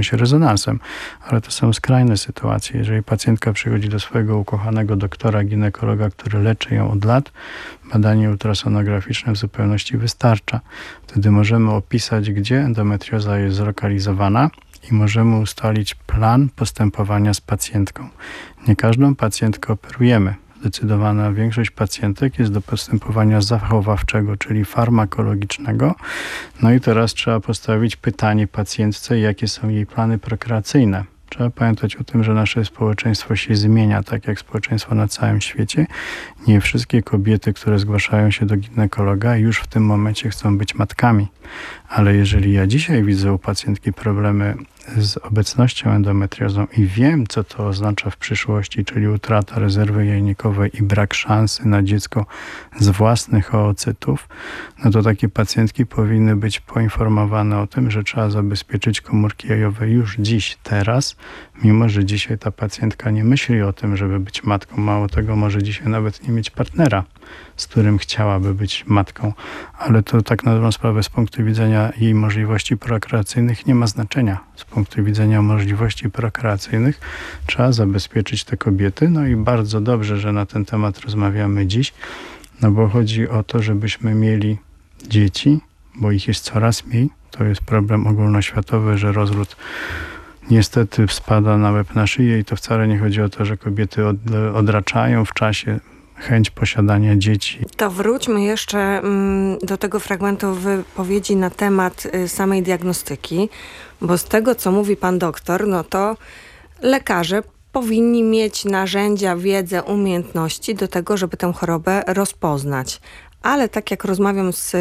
zajmujemy się rezonansem. Ale to są skrajne sytuacje. Jeżeli pacjentka przychodzi do swojego ukochanego doktora, ginekologa, który leczy ją od lat, badanie ultrasonograficzne w zupełności wystarcza. Wtedy możemy opisać, gdzie endometrioza jest zlokalizowana i możemy ustalić plan postępowania z pacjentką. Nie każdą pacjentkę operujemy. Zdecydowana większość pacjentek jest do postępowania zachowawczego, czyli farmakologicznego. No i teraz trzeba postawić pytanie pacjentce, jakie są jej plany prokreacyjne. Trzeba pamiętać o tym, że nasze społeczeństwo się zmienia, tak jak społeczeństwo na całym świecie. Nie wszystkie kobiety, które zgłaszają się do ginekologa, już w tym momencie chcą być matkami. Ale jeżeli ja dzisiaj widzę u pacjentki problemy z obecnością endometriozą i wiem, co to oznacza w przyszłości, czyli utrata rezerwy jajnikowej i brak szansy na dziecko z własnych oocytów, no to takie pacjentki powinny być poinformowane o tym, że trzeba zabezpieczyć komórki jajowe już dziś, teraz, mimo że dzisiaj ta pacjentka nie myśli o tym, żeby być matką. Mało tego, może dzisiaj nawet nie mieć partnera, z którym chciałaby być matką. Ale to tak na dobrą sprawę z punktu widzenia jej możliwości prokreacyjnych nie ma znaczenia. Z punktu widzenia możliwości prokreacyjnych trzeba zabezpieczyć te kobiety. No i bardzo dobrze, że na ten temat rozmawiamy dziś, no bo chodzi o to, żebyśmy mieli dzieci, bo ich jest coraz mniej. To jest problem ogólnoświatowy, że rozród niestety spada na łeb na szyję i to wcale nie chodzi o to, że kobiety odraczają w czasie chęć posiadania dzieci. To wróćmy jeszcze do tego fragmentu wypowiedzi na temat samej diagnostyki, bo z tego, co mówi pan doktor, no to lekarze powinni mieć narzędzia, wiedzę, umiejętności do tego, żeby tę chorobę rozpoznać. Ale tak jak rozmawiam z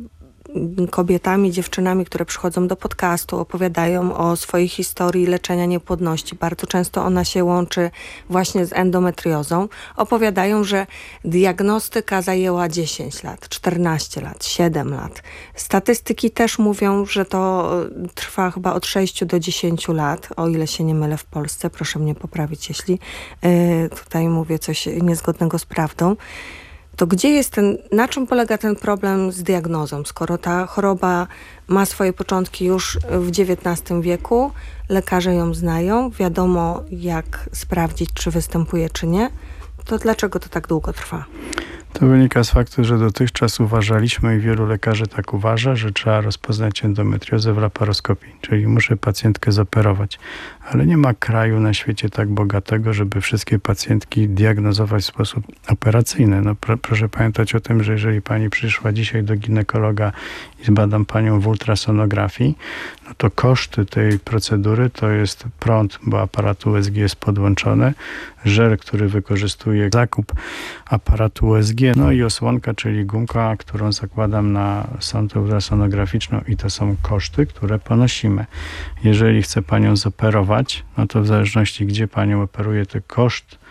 kobietami, dziewczynami, które przychodzą do podcastu, opowiadają o swojej historii leczenia niepłodności. Bardzo często ona się łączy właśnie z endometriozą. Opowiadają, że diagnostyka zajęła 10 lat, 14 lat, 7 lat. Statystyki też mówią, że to trwa chyba od 6 do 10 lat, o ile się nie mylę w Polsce. Proszę mnie poprawić, jeśli tutaj mówię coś niezgodnego z prawdą. To gdzie jest na czym polega ten problem z diagnozą? Skoro ta choroba ma swoje początki już w XIX wieku, lekarze ją znają, wiadomo jak sprawdzić, czy występuje, czy nie, to dlaczego to tak długo trwa? To wynika z faktu, że dotychczas uważaliśmy i wielu lekarzy tak uważa, że trzeba rozpoznać endometriozę w laparoskopii, czyli muszę pacjentkę zoperować. Ale nie ma kraju na świecie tak bogatego, żeby wszystkie pacjentki diagnozować w sposób operacyjny. No, proszę pamiętać o tym, że jeżeli pani przyszła dzisiaj do ginekologa i zbadam panią w ultrasonografii, no to koszty tej procedury to jest prąd, bo aparat USG jest podłączony, żel, który wykorzystuje zakup aparatu USG, no i osłonka, czyli gumka, którą zakładam na sondę ultrasonograficzną i to są koszty, które ponosimy. Jeżeli chcę panią zoperować, no to w zależności gdzie panią operuje, to koszt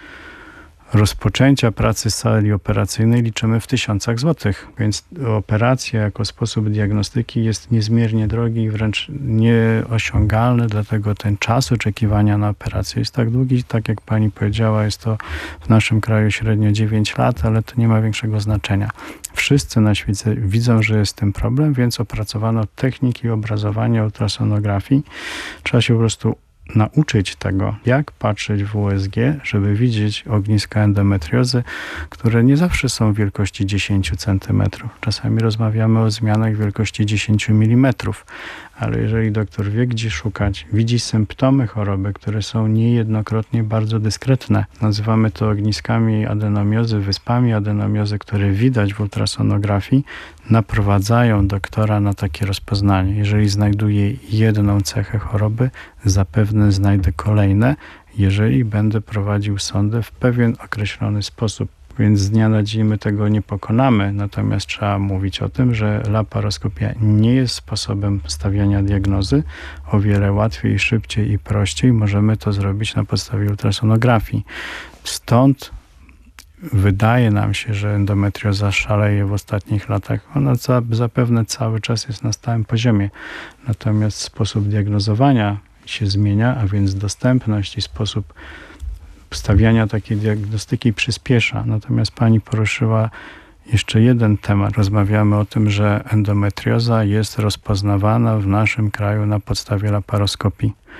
rozpoczęcia pracy z sali operacyjnej liczymy w tysiącach złotych, więc operacja jako sposób diagnostyki jest niezmiernie drogi i wręcz nieosiągalny, dlatego ten czas oczekiwania na operację jest tak długi, tak jak pani powiedziała, jest to w naszym kraju średnio 9 lat, ale to nie ma większego znaczenia. Wszyscy na świecie widzą, że jest z tym problem, więc opracowano techniki obrazowania ultrasonografii. Trzeba się po prostu nauczyć tego, jak patrzeć w USG, żeby widzieć ogniska endometriozy, które nie zawsze są wielkości 10 cm. Czasami rozmawiamy o zmianach wielkości 10 mm, ale jeżeli doktor wie, gdzie szukać, widzi symptomy choroby, które są niejednokrotnie bardzo dyskretne. Nazywamy to ogniskami adenomiozy, wyspami adenomiozy, które widać w ultrasonografii, naprowadzają doktora na takie rozpoznanie. Jeżeli znajduje jedną cechę choroby, zapewne znajdę kolejne, jeżeli będę prowadził sondę w pewien określony sposób. Więc z dnia na dzień my tego nie pokonamy, natomiast trzeba mówić o tym, że laparoskopia nie jest sposobem stawiania diagnozy. O wiele łatwiej, szybciej i prościej możemy to zrobić na podstawie ultrasonografii. Stąd wydaje nam się, że endometrioza szaleje w ostatnich latach. Ona zapewne cały czas jest na stałym poziomie. Natomiast sposób diagnozowania się zmienia, a więc dostępność i sposób stawiania takiej diagnostyki przyspiesza. Natomiast pani poruszyła jeszcze jeden temat. Rozmawiamy o tym, że endometrioza jest rozpoznawana w naszym kraju na podstawie laparoskopii.